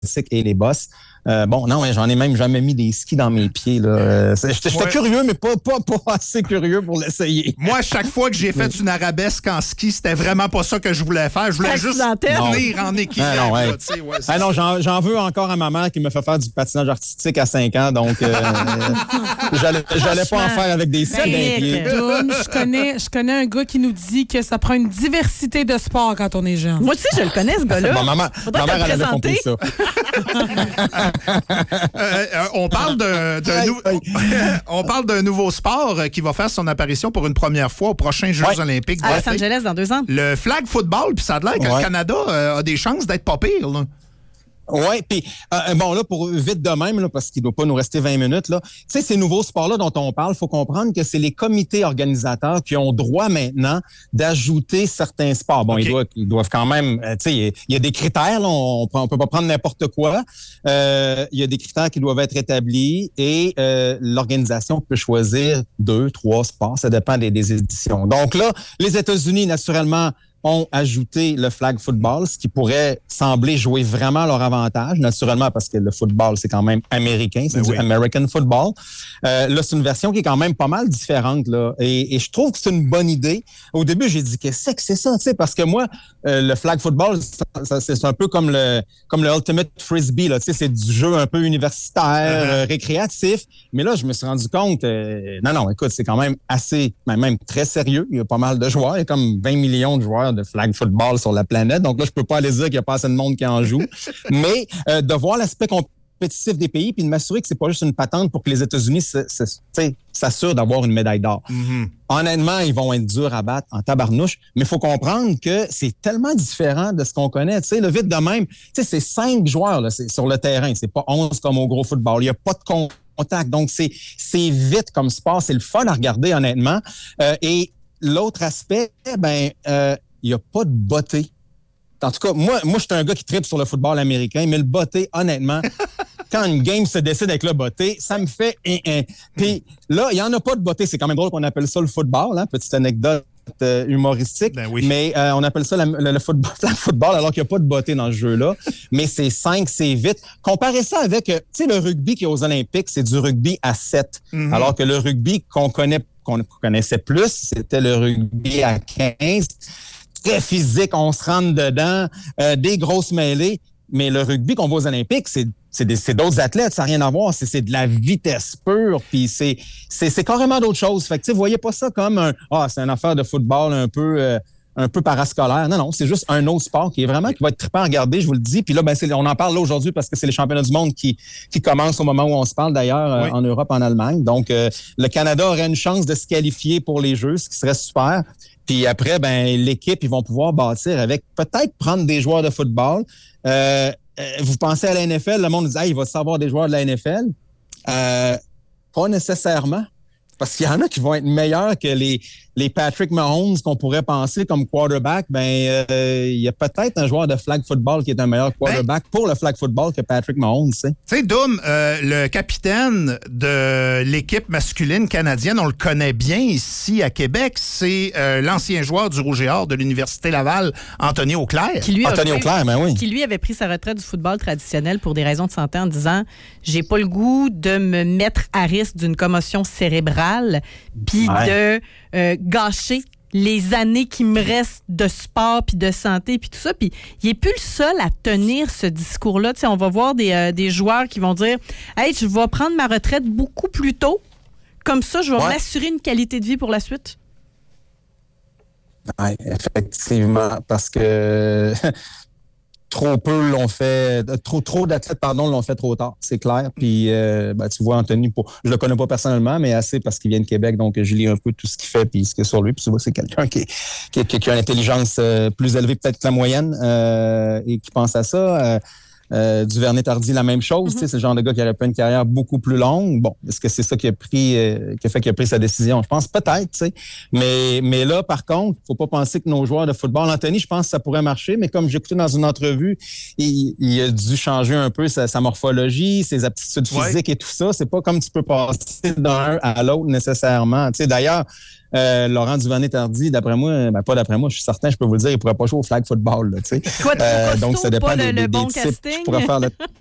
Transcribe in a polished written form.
et les bosses. Non, j'en ai même jamais mis des skis dans mes pieds. J'étais curieux, mais pas assez curieux pour l'essayer. Moi, chaque fois que j'ai fait une arabesque en ski, c'était vraiment pas ça que je voulais faire. Je voulais juste venir en équilibre. J'en veux encore à ma mère qui me fait faire du patinage artistique à 5 ans, donc j'allais pas en faire avec des skis dans les pieds. Je connais un gars qui nous dit que ça prend une diversité de sport quand on est jeune. Moi aussi, je le connais, ce gars-là. Bon, ma mère, elle avait compris ça. On parle d'un nouveau sport qui va faire son apparition pour une première fois aux prochains Jeux olympiques. À Los Angeles dans 2 ans. Le flag football, puis ça a l'air que le Canada a des chances d'être pas pire, là. Oui, puis pour vite de même, là, parce qu'il ne doit pas nous rester 20 minutes, là, tu sais, ces nouveaux sports-là dont on parle, il faut comprendre que c'est les comités organisateurs qui ont droit maintenant d'ajouter certains sports. Bon, ils doivent quand même, tu sais, il y a des critères, là, on peut pas prendre n'importe quoi. Il y a des critères qui doivent être établis et l'organisation peut choisir 2, 3 sports, ça dépend des éditions. Donc là, les États-Unis, naturellement, ont ajouté le flag football, ce qui pourrait sembler jouer vraiment à leur avantage, naturellement, parce que le football, c'est quand même américain, c'est du American football. Là, c'est une version qui est quand même pas mal différente, là. Et je trouve que c'est une bonne idée. Au début, j'ai dit, qu'est-ce que c'est ça, tu sais, parce que moi, le flag football, c'est un peu comme le Ultimate Frisbee, là, tu sais, c'est du jeu un peu universitaire, récréatif. Mais là, je me suis rendu compte, non, écoute, c'est quand même assez, même très sérieux. Il y a pas mal de joueurs, il y a comme 20 millions de joueurs de flag football sur la planète. Donc là, je peux pas aller dire qu'il y a pas assez de monde qui en joue. Mais de voir l'aspect compétitif des pays puis de m'assurer que c'est pas juste une patente pour que les États-Unis s'assurent d'avoir une médaille d'or. Mm-hmm. Honnêtement, ils vont être durs à battre en tabarnouche, mais il faut comprendre que c'est tellement différent de ce qu'on connaît. Tu sais, le vite de même, tu sais, c'est 5 joueurs là, sur le terrain. C'est pas 11 comme au gros football. Il y a pas de contact. Donc, c'est vite comme sport. C'est le fun à regarder, honnêtement. Et l'autre aspect, il n'y a pas de botté. En tout cas, moi, je suis un gars qui tripe sur le football américain, mais le botté, honnêtement, quand une game se décide avec le botté, ça me fait Puis là, il n'y en a pas de botté. C'est quand même drôle qu'on appelle ça le football, hein? Petite anecdote humoristique. Ben oui. Mais on appelle ça le football, alors qu'il n'y a pas de botté dans ce jeu-là. Mais c'est 5, c'est vite. Comparez ça avec, tu sais, le rugby qui est aux Olympiques, c'est du rugby à 7. Mm-hmm. Alors que le rugby qu'on connaissait plus, c'était le rugby à 15. Très physique, on se rentre dedans, des grosses mêlées. Mais le rugby qu'on voit aux Olympiques, c'est d'autres athlètes, ça n'a rien à voir. C'est de la vitesse pure, puis c'est carrément d'autres choses. Fait que, tu sais, vous voyez pas ça comme c'est une affaire de football un peu parascolaire. Non, c'est juste un autre sport qui va être trippant à regarder, je vous le dis. Puis là, on en parle là aujourd'hui parce que c'est les championnats du monde qui commencent au moment où on se parle, d'ailleurs, en Europe, en Allemagne. Donc, le Canada aurait une chance de se qualifier pour les Jeux, ce qui serait super. Puis après, l'équipe, ils vont pouvoir bâtir avec peut-être prendre des joueurs de football. Vous pensez à la NFL, le monde dit il va savoir des joueurs de la NFL. Pas nécessairement. Parce qu'il y en a qui vont être meilleurs que les Patrick Mahomes qu'on pourrait penser comme quarterback. Il y a peut-être un joueur de flag football qui est un meilleur quarterback pour le flag football que Patrick Mahomes. Tu sais, Doom, le capitaine de l'équipe masculine canadienne, on le connaît bien ici à Québec. C'est l'ancien joueur du Rouge et Or de l'Université Laval, Anthony Auclair. Qui lui avait pris sa retraite du football traditionnel pour des raisons de santé en disant « J'ai pas le goût de me mettre à risque d'une commotion cérébrale puis de gâcher les années qui me restent de sport puis de santé puis tout ça. » Puis il est plus le seul à tenir ce discours-là. Tu sais, on va voir des joueurs qui vont dire « Hey, je vais prendre ma retraite beaucoup plus tôt. Comme ça, je vais m'assurer une qualité de vie pour la suite. » Oui, effectivement, parce que trop peu l'ont fait, trop d'athlètes, l'ont fait trop tard, c'est clair. Puis, tu vois, Anthony, je le connais pas personnellement, mais assez parce qu'il vient de Québec, donc je lis un peu tout ce qu'il fait puis ce qu'il y a sur lui. Puis tu vois, c'est quelqu'un qui a une intelligence plus élevée peut-être que la moyenne et qui pense à ça. Duvernay-Tardy, la même chose. C'est le genre de gars qui aurait pu une carrière beaucoup plus longue. Bon, est-ce que c'est ça qui a fait qu'il a pris sa décision? Je pense peut-être, tu sais. Mais là, par contre, faut pas penser que nos joueurs de football, Anthony, je pense que ça pourrait marcher, mais comme j'écoutais dans une entrevue, il a dû changer un peu sa morphologie, ses aptitudes physiques et tout ça. C'est pas comme tu peux passer d'un à l'autre nécessairement. Tu sais, d'ailleurs, Laurent Duvernay-Tardy, d'après moi, pas d'après moi, je suis certain, je peux vous le dire, il pourrait pas jouer au flag football. Là, quoi, trop donc, ça dépend pas des le bon types casting? qui pourraient faire